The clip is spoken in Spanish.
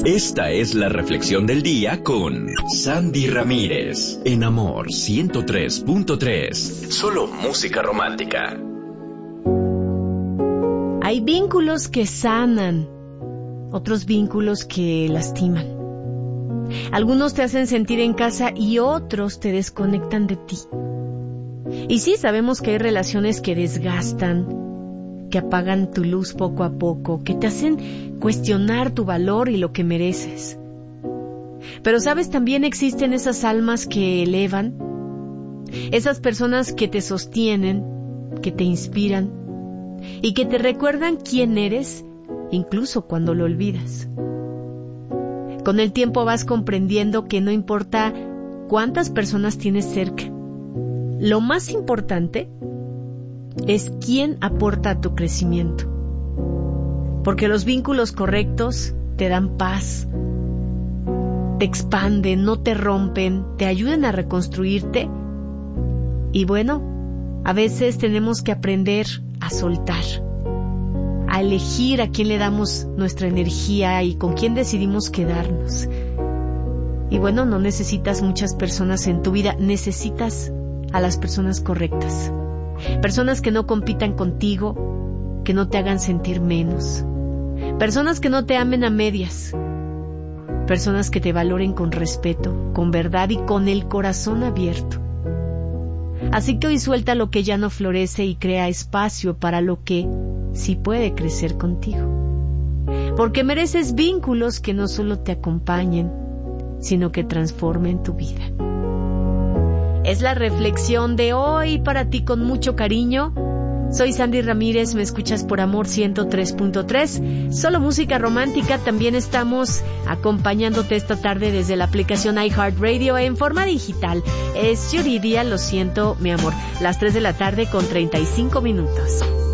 Esta es la reflexión del día con Sandy Ramírez, en Amor 103.3. Solo música romántica. Hay vínculos que sanan, otros vínculos que lastiman. Algunos te hacen sentir en casa y otros te desconectan de ti. Y sí, sabemos que hay relaciones que desgastan, que apagan tu luz poco a poco, que te hacen cuestionar tu valor y lo que mereces. Pero sabes, también existen esas almas que elevan, esas personas que te sostienen, que te inspiran y que te recuerdan quién eres, incluso cuando lo olvidas. Con el tiempo vas comprendiendo que no importa cuántas personas tienes cerca, lo más importante es quién aporta a tu crecimiento. Porque los vínculos correctos te dan paz, te expanden, no te rompen, te ayudan a reconstruirte. Y bueno, a veces tenemos que aprender a soltar, a elegir a quién le damos nuestra energía y con quién decidimos quedarnos. Y bueno, no necesitas muchas personas en tu vida, necesitas a las personas correctas. Personas que no compitan contigo, que no te hagan sentir menos. Personas que no te amen a medias. Personas que te valoren con respeto, con verdad y con el corazón abierto. Así que hoy suelta lo que ya no florece y crea espacio para lo que sí puede crecer contigo. Porque mereces vínculos que no solo te acompañen, sino que transformen tu vida. Es la reflexión de hoy para ti con mucho cariño. Soy Sandy Ramírez, me escuchas por Amor 103.3. Solo música romántica, también estamos acompañándote esta tarde desde la aplicación iHeartRadio en forma digital. Es Yuridia, lo siento, mi amor, las 3 de la tarde con 35 minutos.